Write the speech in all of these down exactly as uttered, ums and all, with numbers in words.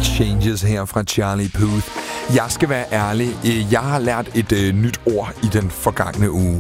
Changes her fra Charlie Puth. Jeg skal være ærlig, jeg har lært et øh, nyt ord i den forgangne uge.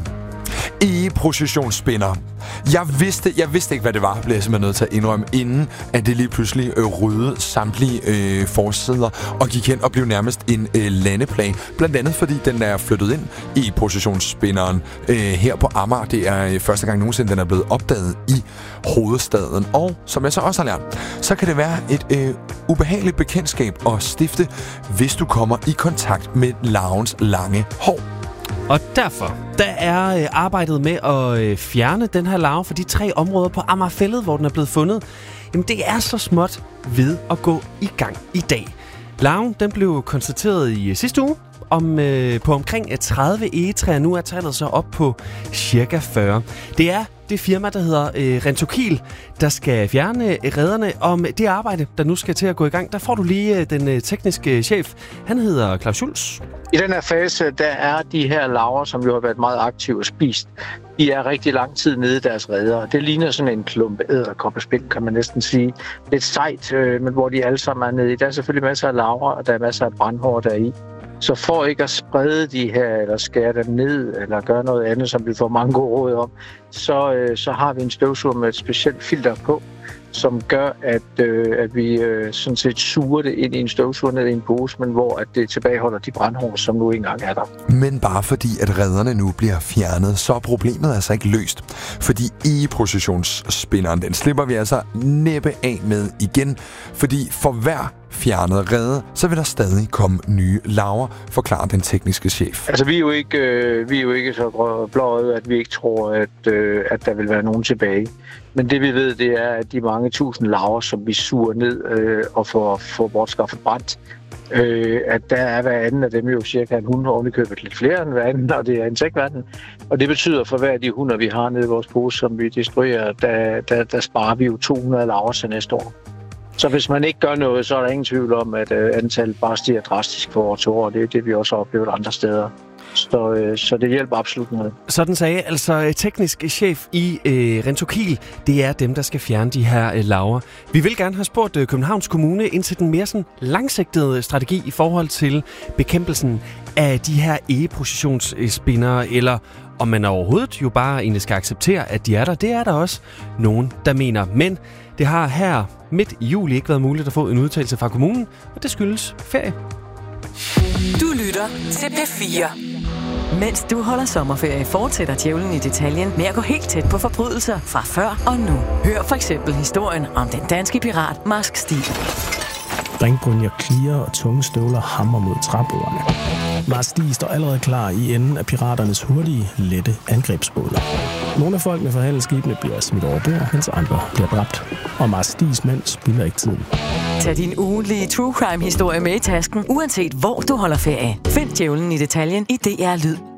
E-processionsspinner. Jeg vidste, jeg vidste ikke, hvad det var, blev jeg simpelthen nødt til at indrømme, inden at det lige pludselig øh, ryddede samtlige øh, forsider og gik hen og blev nærmest en øh, landeplan. Blandt andet fordi den er flyttet ind i processionsspinderen øh, her på Amager. Det er øh, første gang nogensinde, den er blevet opdaget i hovedstaden. Og som jeg så også har lært, så kan det være et øh, ubehageligt bekendtskab at stifte, hvis du kommer i kontakt med larvens lange hår. Og derfor, der er øh, arbejdet med at øh, fjerne den her larve fra de tre områder på Amagerfælled, hvor den er blevet fundet. Jamen det er så småt ved at gå i gang i dag. Larven, den blev konstateret i øh, sidste uge om, øh, på omkring tredive egetræer. Nu er tallet så op på cirka fyrre. Det er det firma, der hedder øh, Rentokil, der skal fjerne øh, redderne. Om det arbejde, der nu skal til at gå i gang, der får du lige øh, den øh, tekniske chef. Han hedder Claus Schulz. I den her fase, der er de her larver, som jo har været meget aktive og spist, de er rigtig lang tid nede i deres redder. Det ligner sådan en klump edderkoppespind, kan man næsten sige. Lidt sejt, øh, men hvor de alle sammen er nede i. Der er selvfølgelig masser af larver, og der er masser af brandhår deri. Så for ikke at sprede de her, eller skære dem ned, eller gøre noget andet, som vi får mange gode råd om, så, øh, så har vi en støvsuger med et specielt filter på, som gør, at, øh, at vi øh, sådan set suger det ind i en støvsuger ned i en pose, men hvor at det tilbageholder de brandhår, som nu engang er der. Men bare fordi, at redderne nu bliver fjernet, så er problemet altså ikke løst. Fordi e-processionsspinderen, den slipper vi altså næppe af med igen. Fordi for hver fjernet redde, så vil der stadig komme nye larver, forklarer den tekniske chef. Altså, vi er jo ikke, øh, vi er jo ikke så blåøjet, at vi ikke tror, at, øh, at der vil være nogen tilbage. Men det vi ved, det er, at de mange tusind larver, som vi suger ned øh, og får, får bortskaffet brændt, øh, at der er hver anden af dem jo cirka en hund, og købet lidt flere end hver anden, og det er insektverden. Og det betyder, for hver af de hunder, vi har nede i vores pose, som vi destruerer, der, der, der sparer vi jo to hundrede larver til næste år. Så hvis man ikke gør noget, så er der ingen tvivl om, at øh, antallet bare stiger drastisk for år til år. Det er det, vi også har oplevet andre steder. Så, øh, så det hjælper absolut noget. Sådan sagde altså teknisk chef i øh, Rentokil. Det er dem, der skal fjerne de her øh, larver. Vi vil gerne have spurgt øh, Københavns Kommune ind til den mere sådan, langsigtede strategi i forhold til bekæmpelsen af de her e-processionsspindere, eller om man overhovedet jo bare egentlig skal acceptere, at de er der. Det er der også nogen, der mener. Men det har her midt i juli ikke været muligt at få en udtalelse fra kommunen, og det skyldes ferie. Du lytter til P fire. Mens du holder sommerferie, fortsætter djævlen i detaljen med at gå helt tæt på forbrydelser fra før og nu. Hør for eksempel historien om den danske pirat Marsk Stig. Ringbrynjer klirer og tunge støvler hammer mod træbordene. Marsk Stig står allerede klar i enden af piraternes hurtige, lette angrebsbåde. Nogle af folkene fra handelsskibene bliver smidt over bord, mens andre bliver dræbt. Og Marsk Stigs mænd spilder ikke tiden. Tag din ugentlige true crime-historie med i tasken, uanset hvor du holder ferie. Find djævlen i detaljen i D R Lyd.